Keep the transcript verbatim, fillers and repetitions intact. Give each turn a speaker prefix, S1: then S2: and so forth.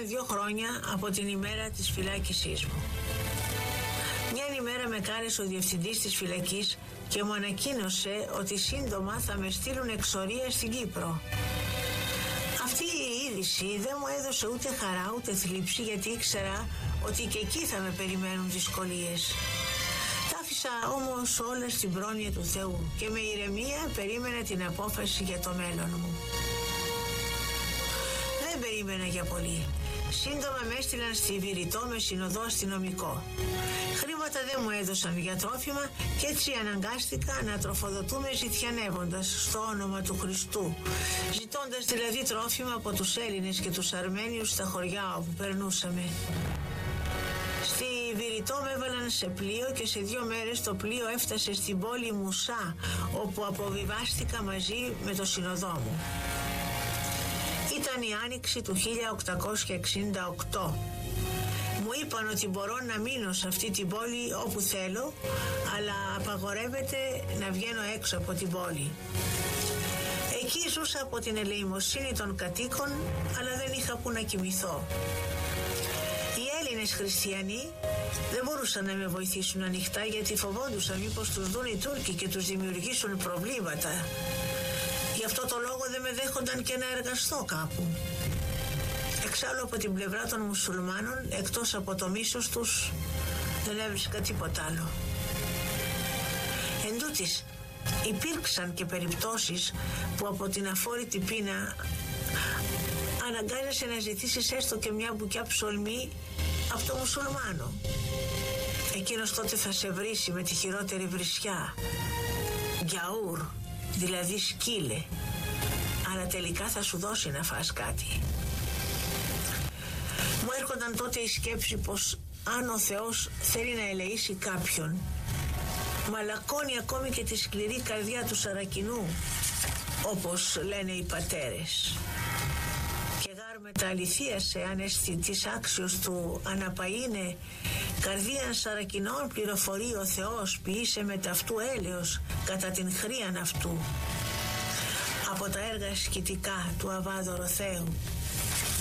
S1: πέρασαν δύο χρόνια από την ημέρα της φυλάκισής μου. Μια ημέρα με κάλεσε ο διευθυντής της φυλακής και μου ανακοίνωσε ότι σύντομα θα με στείλουν εξορία στην Κύπρο. Αυτή η είδηση δεν μου έδωσε ούτε χαρά ούτε θλίψη, γιατί ήξερα ότι και εκεί θα με περιμένουν δυσκολίες. Τα άφησα όμως όλα στην πρόνοια του Θεού και με ηρεμία περίμενα την απόφαση για το μέλλον μου. Δεν περίμενα για πολύ. Σύντομα με έστειλαν στη Βηρητό με συνοδό αστυνομικό. Χρήματα δεν μου έδωσαν για τρόφιμα και έτσι αναγκάστηκα να τροφοδοτούμε ζητιανεύοντας στο όνομα του Χριστού, ζητώντας δηλαδή τρόφιμα από τους Έλληνες και τους Αρμένιους στα χωριά όπου περνούσαμε. Στη Βηρητό με έβαλαν σε πλοίο και σε δύο μέρες το πλοίο έφτασε στην πόλη Μουσά, όπου αποβιβάστηκα μαζί με το συνοδό μου. Ήταν η άνοιξη του χίλια οκτακόσια εξήντα οκτώ. Μου είπαν ότι μπορώ να μείνω σε αυτή την πόλη όπου θέλω, αλλά απαγορεύεται να βγαίνω έξω από την πόλη. Εκεί ζούσα από την ελεημοσύνη των κατοίκων, αλλά δεν είχα που να κοιμηθώ. Οι Έλληνες χριστιανοί δεν μπορούσαν να με βοηθήσουν ανοιχτά, γιατί φοβόντουσαν μήπως τους δουν οι Τούρκοι και τους δημιουργήσουν προβλήματα. Γι' αυτό το λόγο δεν με δέχονταν και να εργαστώ κάπου. Εξάλλου από την πλευρά των μουσουλμάνων, εκτός από το μίσος τους, δεν έβρισκα τίποτα άλλο. Εν τούτοις, υπήρξαν και περιπτώσεις που από την αφόρητη πείνα αναγκάζεσαι να ζητήσεις έστω και μια μπουκιά ψωλμή από το μουσουλμάνο. Εκείνος τότε θα σε βρίσει με τη χειρότερη βρισιά, γκιαούρ, δηλαδή σκύλε, αλλά τελικά θα σου δώσει να φας κάτι. Μου έρχονταν τότε η σκέψη πως αν ο Θεός θέλει να ελεήσει κάποιον, μαλακώνει ακόμη και τη σκληρή καρδιά του Σαρακινού, όπως λένε οι πατέρες. Και γάρ μεταληθίασε αν εστι της άξιος του αναπαΐνε, καρδίαν Σαρακινών πληροφορεί ο Θεός, ποιήσε με ταυτού έλεος κατά την χρίαν αυτού. Από τα έργα σκητικά του Αβάδωρο Θεού.